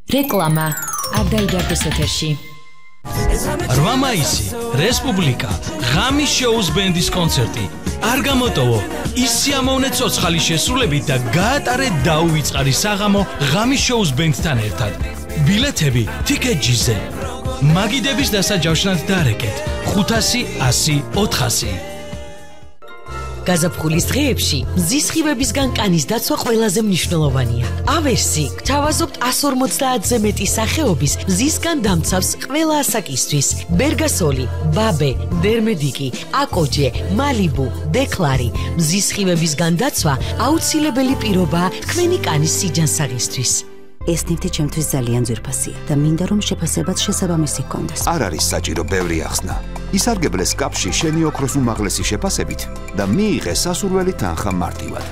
რეკლამა აბდაიდარდოს ეთერში 8 მაისი რესპუბლიკა ღამის შოუს ბენდის კონცერტი არ გამოტოვო ის სიამოვნე ცოცხალი შესრულებით და გაატარე დაუვიწყარი საღამო ღამის შოუს ბენდთან ერთად ბილეთები TicketJet-ზე მაგიდების დასაჯავშნად დარეკეთ 500 100 400 გაზაფხულის დღეებში მზის სხივებისგან კანის დაცვა ყველაზე მნიშვნელოვანია. ავერსი გთავაზობთ 150-ზე მეტი სახეობის მზისგან დამცავს ყველა ასაკისთვის. ბერგასოლი, ბაბე, დერმედიკი, აკოჯე, მალიბუ, დეკლარი. მზის სხივებისგან დაცვა აუცილებელი პირობაა თქვენი კანის სიჯანსაღისთვის. ეს ნივთი ჩემთვის ძალიან ძვირფასია და მინდა რომ შეფასებაც შესაბამისი ჰქონდეს. არ არის საჭირო ბევრი ახსნა. ისარგებლე სკაფში შენი ოქროს უმაღლესი შეფასებით და მიიღე სასურველი თანხა მარტივად.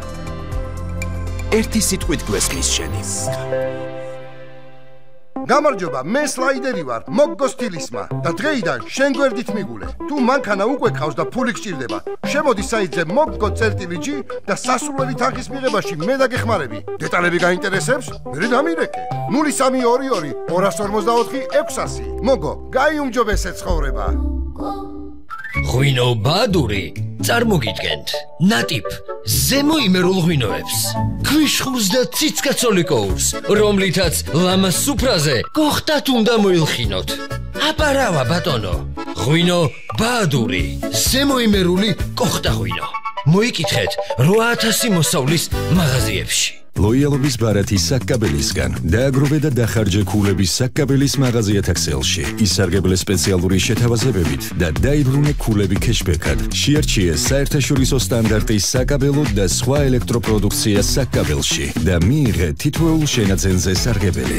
ერთი სიტყვით გვესმის შენი. გამარჯობა, მე სლაიდერი ვარ, მოგგო სტილისმა და დღეიდან შენ გვერდით მიგულე. თუ მანქანა უკვე ყავს და ფული გჭირდება, შემოდი საიტზე moggo.gi და სასურველი თანხის მიღებაში მე დაგეხმარები. დეტალები გაინტერესებს? მე დამირეკე. 0322 254 600. მოგო, გაიუმჯობესე ცხოვრება. ღვინო ბადური წარმოგიდგენთ ნატიფ ზემო იმერულ ღვინოებს ქვიშხულს და ციცკაცოლიკოურს რომლითაც ლამას სუფრაზე გოხტათ უნდა მოილხინოთ აპარავა ბატონო ღვინო ბადური ზემო იმერული კოხტა ღვინო მოიკითხეთ 8000 მოსავლის მაღაზიებში ლოიალობის ბარათი საკკაბელისგან დააგროვე და დახარჯე ქულების საკკაბელის მაღაზიათა ქსელში ისარგებლე სპეციალური შეთავაზებებით და დაიბრუნე ქულები ქეშბეკად შეარჩიე საერთაშორისო სტანდარტის საკაბელო და სხვა ელექტროპროდუქცია საკკაბელში და მიიღე თითოეულ შენაძენზე სარგებელი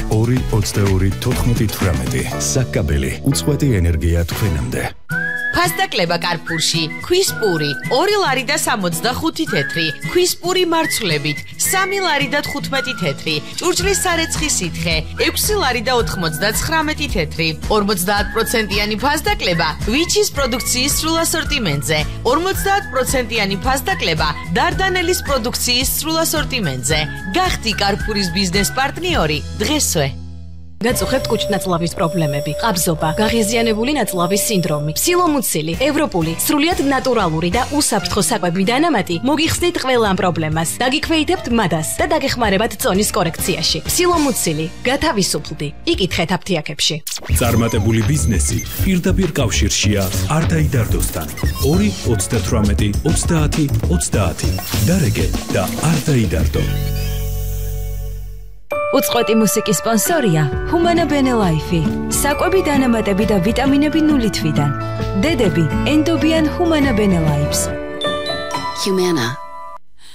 222 საკკაბელი უწყვეტი ენერგია თქვენამდე ფასდაკლება კარფურში, ქვის პური, 2 ლარი და 65 თეთრი, ქვის პური მარცვლებით, 3 ლარი და 15 თეთრი, ჭურჭლის სარეცხი სითხე, 6 ლარი და 99 თეთრი, 50%-იანი ფასდაკლება ვიჩის პროდუქციის სრულ ასორტიმენტზე, 50%-იანი ფასდაკლება დარდანელის პროდუქციის სრულ ასორტიმენტზე. გახდი კარფურის ბიზნეს პარტნიორი დღესვე. გაწუხებთ კუჭნაწლავის პრობლემები, ყაბზობა, გაღიზიანებული ნაწლავის სინდრომი, სილომუცილი, ევროპული, სრულიად ნატურალური და უსაფრთხო საკვები დანამატი მოგიხსნით ყველა ამ პრობლემას. დაგიქვეითებთ მადას და დაგეხმარებათ წონის კორექციაში. სილომუცილი, გათავისუფლდი. იკითხეთ აფთიაქებში. წარმატებული ბიზნესი პირდაპირ კავშირშია არდაიდარდოსთან. 2 38 30 30. დარეგე და არდაიდარდო. უწყვეტი მუსიკის სპონსორია ჰუმანა ბენელაიფი. საკვები დანამატები და ვიტამინები 0 თვიდან. დედები ენდობიან ჰუმანა ბენელაიფს. Humana